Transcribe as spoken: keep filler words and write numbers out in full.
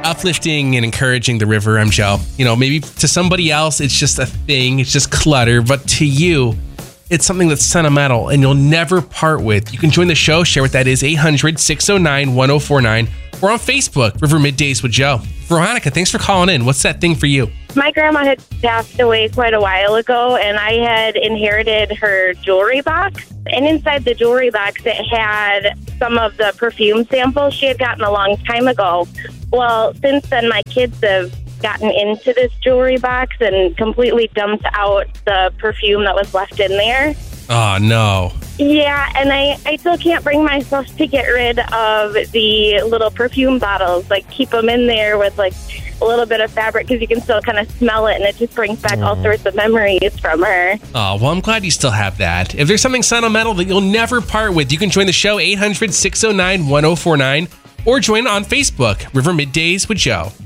uplifting and encouraging the river. I'm Joe. You know, maybe to somebody else, it's just a thing. It's just clutter. But to you, it's something that's sentimental and you'll never part with. You can join the show. Share what that is. eight hundred, six oh nine, one oh four nine. Or on Facebook, River Middays with Joe. Veronica, thanks for calling in. What's that thing for you? My grandma had passed away quite a while ago, and I had inherited her jewelry box. And inside the jewelry box, it had some of the perfume samples she had gotten a long time ago. Well, since then, my kids have gotten into this jewelry box and completely dumped out the perfume that was left in there. Oh, no. Yeah, and I, I still can't bring myself to get rid of the little perfume bottles. Like, keep them in there with, like, a little bit of fabric because you can still kind of smell it, and it just brings back all sorts of memories from her. Oh, well, I'm glad you still have that. If there's something sentimental that you'll never part with, you can join the show, eight hundred, six oh nine, one oh four nine, or join on Facebook, River Middays with Joe.